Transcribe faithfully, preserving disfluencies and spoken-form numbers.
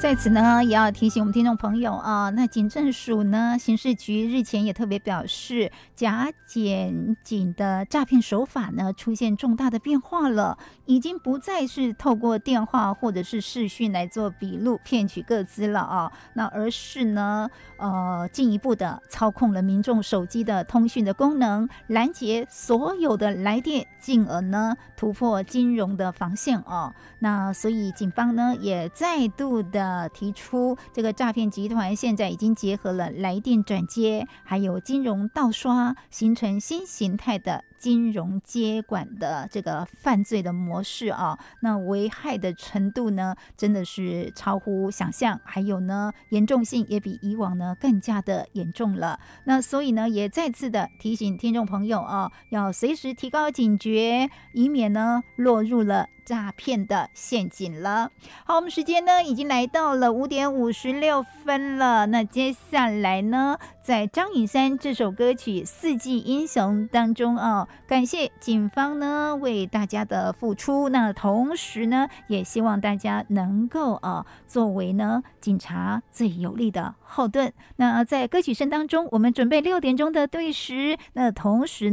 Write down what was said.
在此呢，也要提醒我们听众朋友啊，那警政署呢，刑事局日前也特别表示，假检警的诈骗手法呢，出现重大的变化了，已经不再是透过电话或者是视讯来做笔录骗取个资了啊，那而是呢，呃，进一步的操控了民众手机的通讯的功能，拦截所有的来电，进而呢突破金融的防线哦。那所以警方呢也再度的提出，这个诈骗集团现在已经结合了来电转接，还有金融盗刷，形成新形态的金融接管的这个犯罪的模式啊。那危害的程度呢，真的是超乎想象，还有呢，严重性也比以往呢更加的严重了。那所以呢，也再次的提醒听众朋友啊，要随时提高警觉，以免呢落入了诈骗的陷阱了。好，我们时间呢已经来到了五点五十六分了。那接下来呢，在张雨山这首歌曲《四季英雄》当中啊，感谢警方呢为大家的付出。那同时呢，也希望大家能够啊作为呢警察最有力的后盾。那在歌曲声当中，我们准备六点钟的对时。那同时